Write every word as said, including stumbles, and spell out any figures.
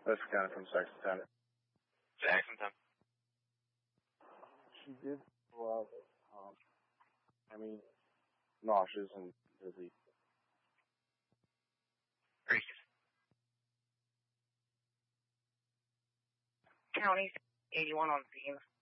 That's kind of from Saxon. Saxon. She did go out, um, I mean, nauseous and dizzy. Gracious. County eighty-one on scene.